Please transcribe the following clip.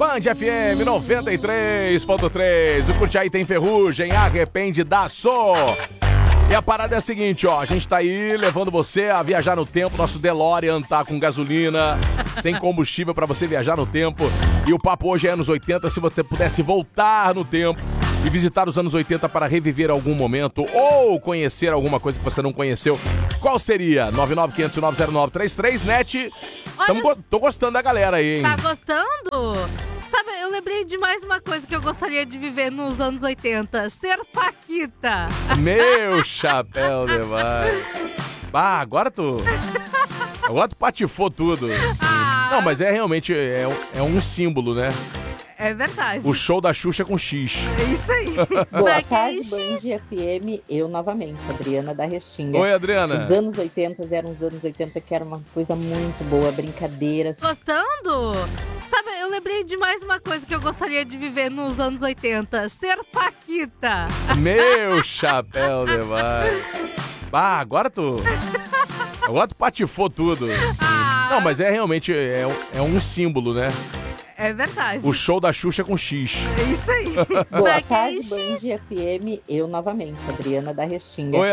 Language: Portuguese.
Band FM 93.3. O Curte Aí tem ferrugem, arrepende da só. E a parada é a seguinte, ó, a gente tá aí levando você a viajar no tempo, nosso DeLorean tá com gasolina, tem combustível pra você viajar no tempo, e o papo hoje é anos 80, se você pudesse voltar no tempo e visitar os anos 80 para reviver algum momento ou conhecer alguma coisa que você não conheceu, qual seria? 995090933, net, tô gostando da galera aí, hein? Tá gostando? Sabe, eu lembrei de mais uma coisa que eu gostaria de viver nos anos 80. Ser Paquita. Meu chapéu demais. Ah, agora tu patifou tudo. Não, mas é realmente é um símbolo, né? É verdade. O show da Xuxa com X. É isso aí. Boa tarde, Band FM. Eu novamente, Adriana da Restinga. Oi, Adriana. Os anos 80 eram os anos 80 que era uma coisa muito boa, brincadeiras. Gostando? Sabe, eu lembrei de mais uma coisa que eu gostaria de viver nos anos 80. Ser Paquita. Meu chapéu demais. Ah, agora tu patifou tudo. Não, mas é realmente é um símbolo, né? É verdade. O show da Xuxa com X. É isso aí. Boa tarde, Band FM. Eu novamente, Adriana da Restinga. Oi,